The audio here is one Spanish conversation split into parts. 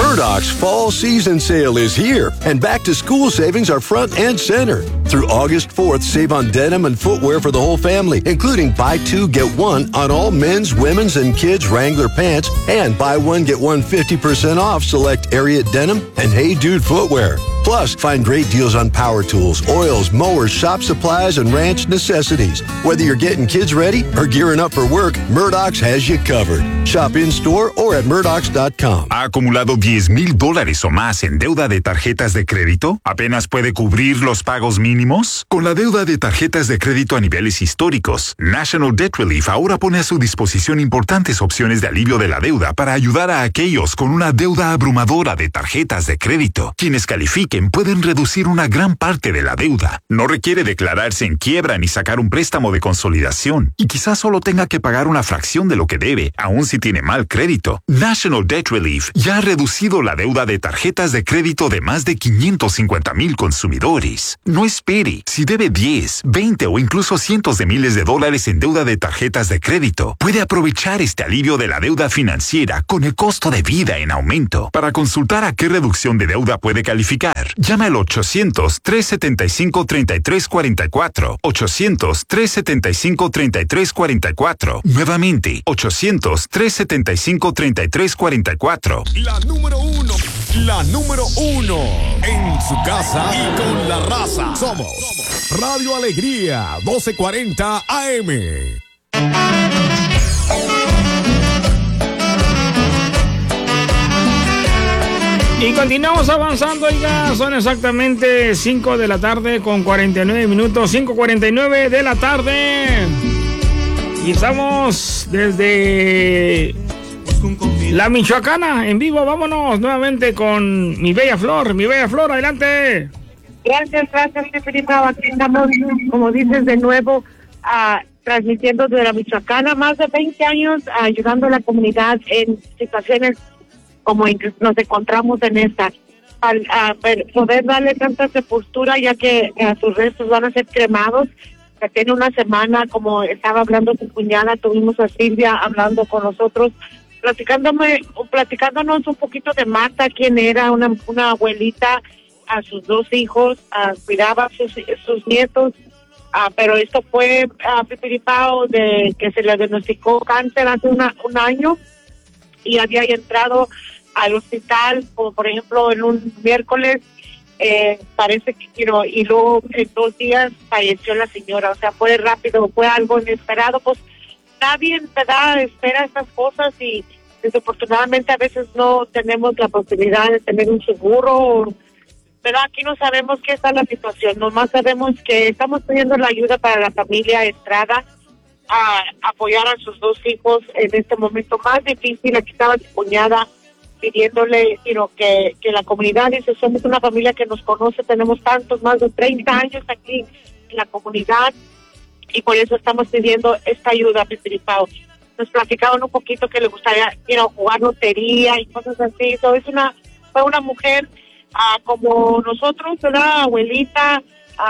Murdoch's fall season sale is here, and back-to-school savings are front and center. Through August 4th, save on denim and footwear for the whole family, including buy two, get one on all men's, women's, and kids' Wrangler pants, and buy one, get one 50% off select Ariat denim and Hey Dude footwear. Plus, find great deals on power tools, oils, mowers, shop supplies, and ranch necessities. Whether you're getting kids ready or gearing up for work, Murdoch's has you covered. Shop in-store or at Murdoch's.com. ¿Ha acumulado $10,000 o más en deuda de tarjetas de crédito? ¿Apenas puede cubrir los pagos mínimos? Con la deuda de tarjetas de crédito a niveles históricos, National Debt Relief ahora pone a su disposición importantes opciones de alivio de la deuda para ayudar a aquellos con una deuda abrumadora de tarjetas de crédito. Quienes califiquen pueden reducir una gran parte de la deuda. No requiere declararse en quiebra ni sacar un préstamo de consolidación. Y quizás solo tenga que pagar una fracción de lo que debe, aun si tiene mal crédito. National Debt Relief ya ha reducido la deuda de tarjetas de crédito de más de 550,000 consumidores. No espere. Si debe 10, 20 o incluso cientos de miles de dólares en deuda de tarjetas de crédito, puede aprovechar este alivio de la deuda financiera con el costo de vida en aumento. Para consultar a qué reducción de deuda puede calificar, llame al 800-375-3344. 800-375-3344. Nuevamente, 800-375-3344. La número uno. La número uno. En su casa y con la raza. Somos Radio Alegría, 1240 AM. Y continuamos avanzando, oiga, son exactamente 5 de la tarde con 49 minutos, 5:49 de la tarde. Y estamos desde La Michoacana, en vivo. Vámonos nuevamente con mi bella Flor, adelante. Gracias, Felipe. Aquí estamos, como dices, de nuevo transmitiendo desde La Michoacana, más de 20 años ayudando a la comunidad en situaciones como nos encontramos en esta, al poder darle tanta sepultura, ya que sus restos van a ser cremados. Que tiene una semana, como estaba hablando su cuñada, tuvimos a Silvia hablando con nosotros, platicándonos un poquito de Marta, quien era una abuelita, a sus 2 hijos, cuidaba a sus nietos, pero esto fue Pipiripao, de que se le diagnosticó cáncer hace un año, y había entrado al hospital, como por ejemplo en un miércoles, parece que y luego en 2 días falleció la señora. O sea, fue rápido, fue algo inesperado. Pues nadie, ¿verdad?, espera estas cosas, y desafortunadamente a veces no tenemos la posibilidad de tener un seguro, pero aquí no sabemos qué está la situación. Nomás sabemos que estamos pidiendo la ayuda para la familia Estrada, a apoyar a sus 2 hijos en este momento más difícil. Aquí estaba su cuñada pidiéndole que la comunidad, dice, somos una familia que nos conoce, tenemos más de 30 años aquí en la comunidad, y por eso estamos pidiendo esta ayuda, Pipiripao. Nos platicaban un poquito que le gustaría jugar lotería y cosas así. Fue una mujer como nosotros, una abuelita,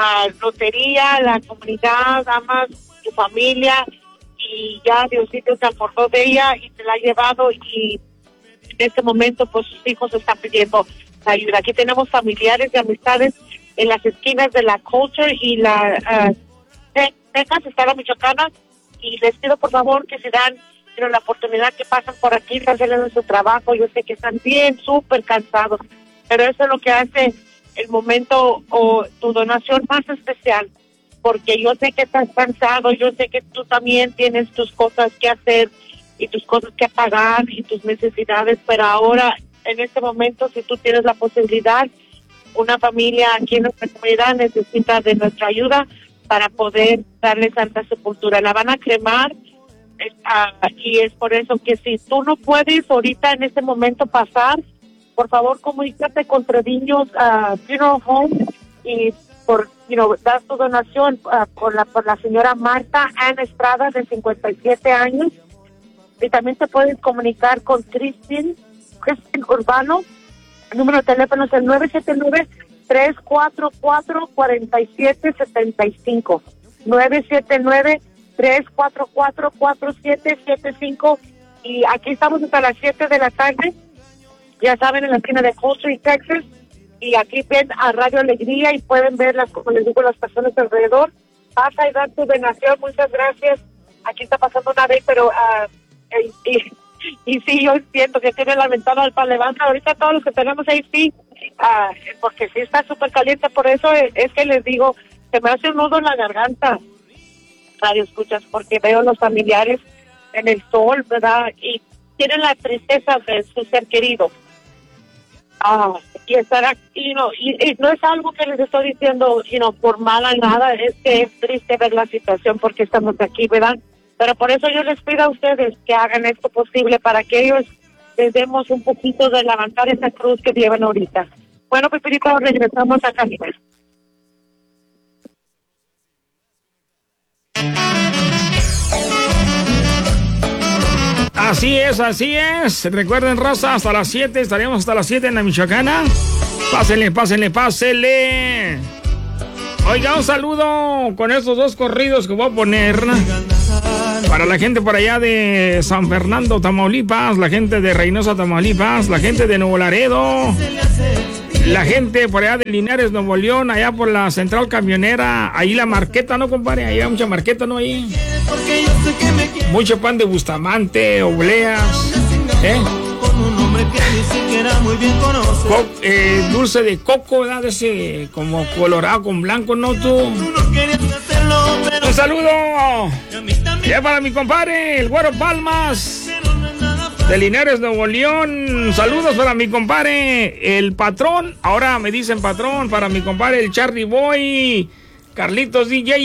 lotería, la comunidad, amas su familia, y ya Diosito se acordó de ella y se la ha llevado, y en este momento pues sus hijos están pidiendo la ayuda. Aquí tenemos familiares y amistades en las esquinas de la Culture y la Texas, está La Michoacana, y les pido por favor que se dan la oportunidad, que pasan por aquí, que hacen nuestro trabajo. Yo sé que están bien, súper cansados, pero eso es lo que hace el momento o tu donación más especial, porque yo sé que estás cansado, yo sé que tú también tienes tus cosas que hacer y tus cosas que pagar y tus necesidades, pero ahora, en este momento, si tú tienes la posibilidad, una familia aquí en nuestra comunidad necesita de nuestra ayuda para poder darle santa sepultura. La van a cremar, y es por eso que si tú no puedes ahorita en este momento pasar, por favor comunícate con Treviños Funeral Home y dar tu donación por la señora Marta Ann Estrada, de 57 años. Y también te puedes comunicar con Cristian Urbano. El número de teléfono es el 979-344-4775. 979-344-4775. Y aquí estamos hasta las 7 de la tarde. ya saben, en la esquina de Culture y Texas. Y aquí ven a Radio Alegría y pueden ver, como les digo, las personas alrededor. Pasa y da tu bendición, muchas gracias. Aquí está pasando una vez, pero y sí, yo entiendo que tiene la ventana para levantar. Ahorita todos los que tenemos ahí sí, porque sí está súper caliente. Por eso es que les digo, se me hace un nudo en la garganta, radio escuchas, porque veo los familiares en el sol, ¿verdad? Y tienen la tristeza de su ser querido. Y estar aquí, y no es algo que les estoy diciendo, por mala nada, es que es triste ver la situación porque estamos aquí, ¿verdad? Pero por eso yo les pido a ustedes que hagan esto posible para que ellos les demos un poquito de levantar esa cruz que llevan ahorita. Bueno, Pepito, regresamos a Calibre. Así es. Recuerden, raza, hasta las 7, estaremos hasta las 7 en la Michoacana. Pásenle. Oiga, un saludo con estos dos corridos que voy a poner para la gente por allá de San Fernando, Tamaulipas, la gente de Reynosa, Tamaulipas, la gente de Nuevo Laredo, la gente por allá de Linares, Nuevo León, allá por la central camionera, ahí la marqueta, ¿no, compadre? Ahí hay mucha marqueta, ¿no? Ahí mucho pan de Bustamante, obleas, dulce de coco, ¿verdad? Ese como colorado con blanco, ¿no? Tú. Un saludo ya para mi compadre, el Güero Palmas de Linares, Nuevo León. Saludos para mi compadre, el patrón. Ahora me dicen patrón. Para mi compadre, el Charlie Boy, Carlitos DJ.